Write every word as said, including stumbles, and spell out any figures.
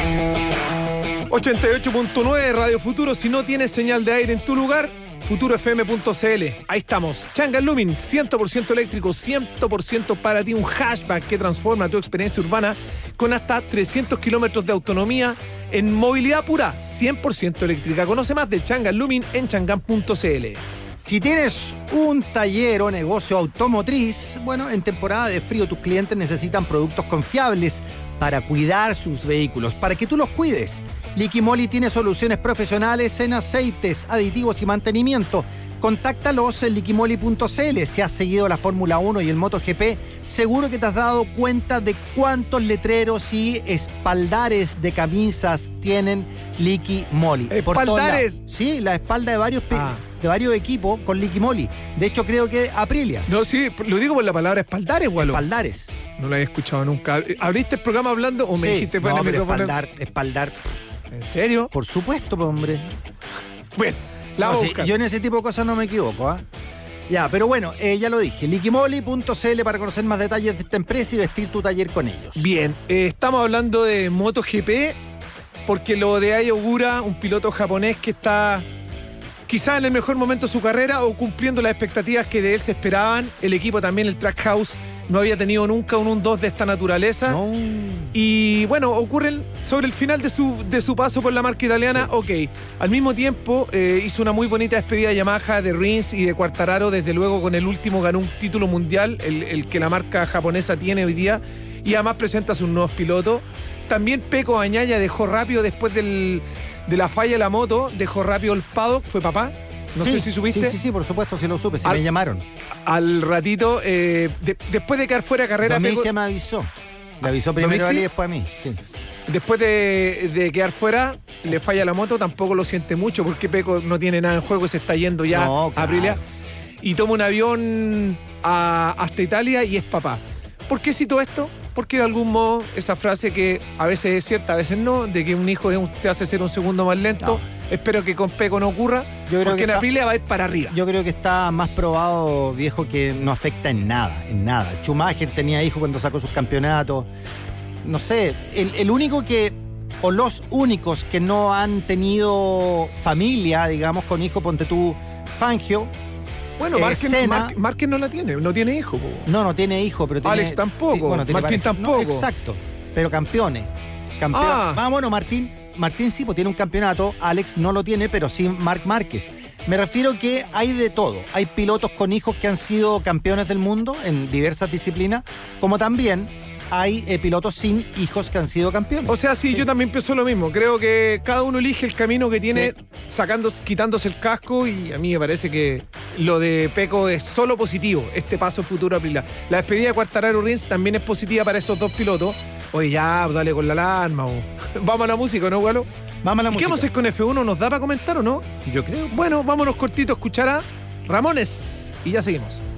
ochenta y ocho punto nueve Radio Futuro. Si no tienes señal de aire en tu lugar, futuro f m punto c l. Ahí estamos. Changan Lumin, cien por ciento eléctrico, cien por ciento para ti. Un hatchback que transforma tu experiencia urbana con hasta trescientos kilómetros de autonomía en movilidad pura, cien por ciento eléctrica. Conoce más del Changan Lumin en changan punto c l. Si tienes un taller o negocio automotriz, bueno, en temporada de frío tus clientes necesitan productos confiables para cuidar sus vehículos, para que tú los cuides. Liqui Moly tiene soluciones profesionales en aceites, aditivos y mantenimiento. Contáctalos en liqui moly punto c l. Si has seguido la Fórmula uno y el MotoGP, seguro que te has dado cuenta de cuántos letreros y espaldares de camisas tienen Liqui Moly. ¿Espaldares? Sí, la espalda de varios, ah. de varios equipos con Liqui Moly. De hecho, creo que Aprilia. No, sí, lo digo por la palabra espaldares, Gualo. Espaldares. No lo había escuchado nunca. ¿Abriste el programa hablando o me sí, dijiste no, el pero micrófono? espaldar, espaldar. ¿En serio? Por supuesto, hombre. Bueno, la no, voy a sí, buscar. yo en ese tipo de cosas no me equivoco, ¿ah? ¿eh? Ya, pero bueno, eh, ya lo dije, liqui moly punto c l para conocer más detalles de esta empresa y vestir tu taller con ellos. Bien, eh, estamos hablando de MotoGP porque lo de Ai Ogura, un piloto japonés que está quizás en el mejor momento de su carrera o cumpliendo las expectativas que de él se esperaban. El equipo también, el Trackhouse, no había tenido nunca un uno dos de esta naturaleza. No. Y bueno, ocurren sobre el final de su, de su paso por la marca italiana, sí. Ok. Al mismo tiempo, eh, hizo una muy bonita despedida de Yamaha, de Rins y de Quartararo. Desde luego, con el último ganó un título mundial, el, el que la marca japonesa tiene hoy día. Y además presenta a sus nuevos pilotos. También Pecco Bagnaia dejó rápido después del, de la falla de la moto, dejó rápido el paddock, fue papá. No sí, sé si supiste. Sí, sí, sí, por supuesto, sí lo supe, sí al, me llamaron. Al ratito, eh, de, después de quedar fuera de carrera... Domicia Pecco, me avisó. Le avisó primero a él y después a mí, sí. Después de, de quedar fuera, le falla la moto, tampoco lo siente mucho porque Pecco no tiene nada en juego y se está yendo ya no, a claro. Aprilia. Y toma un avión a, hasta Italia y es papá. ¿Por qué cito esto? Porque de algún modo esa frase que a veces es cierta, a veces no, de que un hijo te hace ser un segundo más lento, no. Espero que con Pecco no ocurra, yo creo porque que en está, Aprilia va a ir para arriba. Yo creo que está más probado, viejo, que no afecta en nada, en nada. Schumacher tenía hijos cuando sacó sus campeonatos. No sé, el, el único que, o los únicos que no han tenido familia, digamos, con hijo, ponte tú, Fangio. Bueno, Márquez eh, Mar, Mar, no la tiene, no tiene hijo. Po. No, no tiene hijo, pero tiene... Alex tampoco, bueno, tiene Martín pareja. tampoco. No, exacto, pero campeones. Campeón. Ah. ah, bueno, Martín, Martín sí, pues tiene un campeonato, Alex no lo tiene, pero sí Marc Márquez. Me refiero que hay de todo. Hay pilotos con hijos que han sido campeones del mundo en diversas disciplinas, como también hay eh, pilotos sin hijos que han sido campeones. O sea, sí, sí, yo también pienso lo mismo. Creo que cada uno elige el camino que tiene, sí. sacando, quitándose el casco, y a mí me parece que lo de Pecco es solo positivo, este paso futuro a Aprilia. La despedida de Quartararo Rins también es positiva para esos dos pilotos. Oye, ya, dale con la alarma. O... Vamos a la música, ¿no, Gualo? Vamos a la ¿Y música. qué vamos a hacer con F uno? ¿Nos da para comentar o no? Yo creo. Bueno, vámonos cortito a escuchar a Ramones y ya seguimos.